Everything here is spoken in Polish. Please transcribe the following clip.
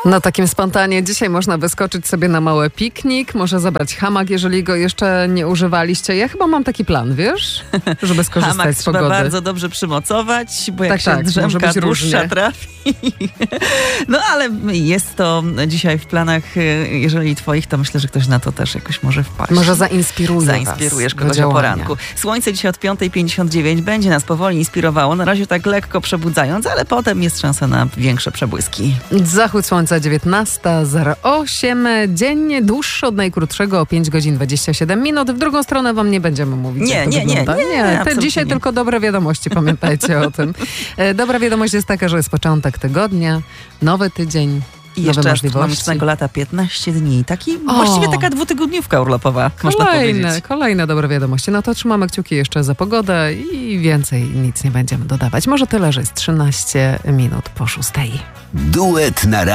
Na takim spontanie dzisiaj można wyskoczyć sobie na mały piknik, może zabrać hamak, jeżeli go jeszcze nie używaliście. Ja chyba mam taki plan, wiesz, żeby skorzystać hamak z pogody. trzeba bardzo dobrze przymocować, bo jak Tak, się może drzemka być dłuższa różnie. trafi. No ale jest to dzisiaj w planach, jeżeli twoich, to myślę, że ktoś na to też jakoś może wpaść. Może zainspirujesz Zainspirujesz kogoś o poranku. Słońce dzisiaj od 5:59 będzie nas powoli inspirowało. Na razie tak lekko przebudzając, ale potem jest szansa na większe przebłyski. Zachód słońca 19:08. Dzień dłuższy od najkrótszego o 5 godzin 27 minut. W drugą stronę wam nie będziemy mówić, jak to wygląda. Nie, Te dzisiaj nie. tylko dobre wiadomości, pamiętajcie o tym. Dobra wiadomość jest taka, że jest początek tygodnia, nowy tydzień, I nowe jeszcze możliwości. astronomicznego lata 15 dni. Właściwie taka dwutygodniówka urlopowa, można powiedzieć. Kolejne dobre wiadomości. No to trzymamy kciuki jeszcze za pogodę i więcej nic nie będziemy dodawać. Może tyle, że jest 13 minut po 6. Duet na